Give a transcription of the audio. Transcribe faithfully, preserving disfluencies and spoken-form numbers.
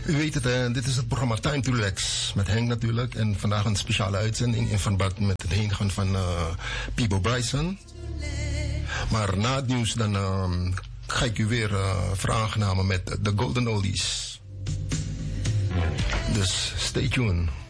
U weet het, hè, dit is het programma Time to Relax met Henk natuurlijk. En vandaag een speciale uitzending in verband met het heengaan van uh, Peabo Bryson. Maar na het nieuws dan uh, ga ik u weer uh, veraangenamen met de Golden Oldies. Dus stay tuned.